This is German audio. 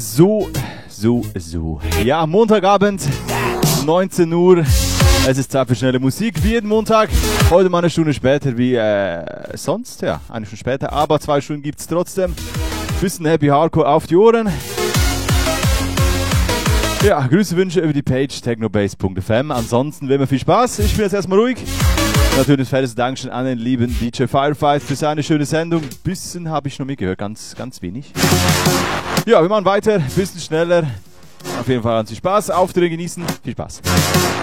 So. Ja, Montagabend, 19 Uhr. Es ist Zeit für schnelle Musik, wie jeden Montag. Heute mal eine Stunde später wie sonst. Ja, eine Stunde später, aber 2 Stunden gibt es trotzdem. Bisschen Happy Hardcore auf die Ohren. Ja, Grüße, Wünsche über die Page technobase.fm. Ansonsten will mir viel Spaß. Ich bin jetzt erstmal ruhig. Natürlich fettes Dankeschön an den lieben DJ Firefight für seine schöne Sendung. Bisschen habe ich noch mitgehört, ganz wenig. Ja, wir machen weiter, bisschen schneller. Auf jeden Fall ganz viel Spaß. Auftritte genießen. Viel Spaß.